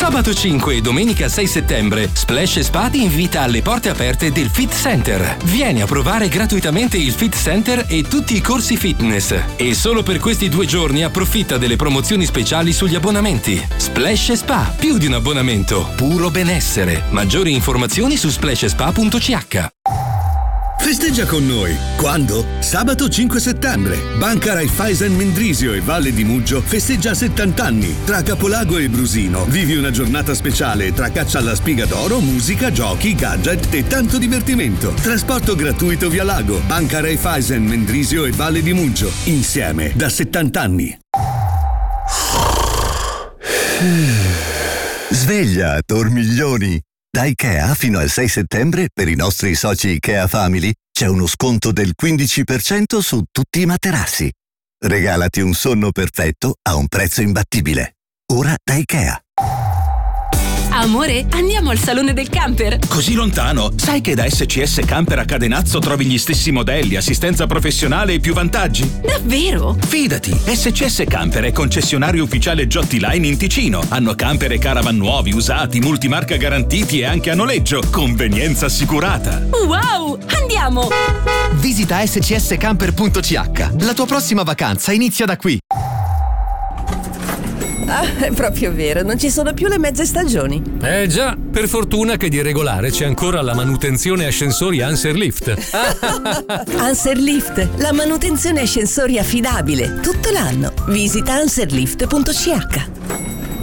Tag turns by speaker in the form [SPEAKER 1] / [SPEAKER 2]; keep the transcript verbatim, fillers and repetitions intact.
[SPEAKER 1] Sabato cinque e domenica sei settembre, Splash Spa ti invita alle porte aperte del Fit Center. Vieni a provare gratuitamente il Fit Center e tutti i corsi fitness. E solo per questi due giorni approfitta delle promozioni speciali sugli abbonamenti. Splash Spa, più di un abbonamento, puro benessere. Maggiori informazioni su splash spa punto c h.
[SPEAKER 2] Festeggia con noi. Quando? Sabato cinque settembre. Banca Raiffeisen Mendrisio e Valle di Muggio festeggia settanta anni. Tra Capolago e Brusino vivi una giornata speciale tra caccia alla spiga d'oro, musica, giochi, gadget e tanto divertimento. Trasporto gratuito via lago. Banca Raiffeisen Mendrisio e Valle di Muggio. Insieme da settanta anni.
[SPEAKER 3] Sveglia, dormiglioni! Da IKEA fino al sei settembre, per i nostri soci IKEA Family, c'è uno sconto del quindici per cento su tutti i materassi. Regalati un sonno perfetto a un prezzo imbattibile. Ora da IKEA.
[SPEAKER 4] Amore, andiamo al salone del camper.
[SPEAKER 5] Così lontano? Sai che da S C S Camper a Cadenazzo trovi gli stessi modelli, assistenza professionale e più vantaggi?
[SPEAKER 4] Davvero?
[SPEAKER 5] Fidati, S C S Camper è concessionario ufficiale Giotti Line in Ticino. Hanno camper e caravan nuovi, usati, multimarca garantiti e anche a noleggio. Convenienza assicurata.
[SPEAKER 4] Wow, andiamo!
[SPEAKER 6] Visita s c s camper punto c h. La tua prossima vacanza inizia da qui.
[SPEAKER 7] Ah, è proprio vero, non ci sono più le mezze stagioni.
[SPEAKER 8] Eh già, per fortuna che di regolare c'è ancora la manutenzione ascensori Anserlift.
[SPEAKER 7] Anserlift, la manutenzione ascensori affidabile, tutto l'anno. Visita anserlift punto c h.